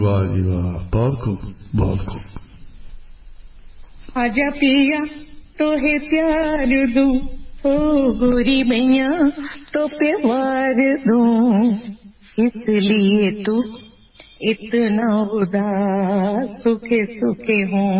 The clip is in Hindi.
वाह जी वाह, बहुत खूब, बहुत खूब। आजा पिया तो है प्यार दूं, ओ गोरी मैया तो प्यार दूं, इसलिए तू इतना उदास सुखे सुखे हूँ।